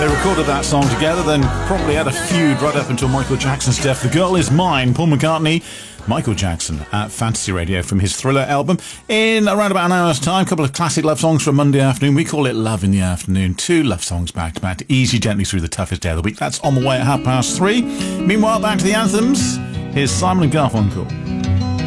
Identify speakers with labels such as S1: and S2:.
S1: They recorded that song together, then probably had a feud right up until Michael Jackson's death. The Girl Is Mine, Paul McCartney, Michael Jackson at Fantasy Radio from his Thriller album. In around about an hour's time, a couple of classic love songs for a Monday afternoon. We call it Love in the Afternoon. 2 love songs back to back to ease you gently through the toughest day of the week. That's on the way at 3:30. Meanwhile, back to the anthems. Here's Simon and Garfunkel.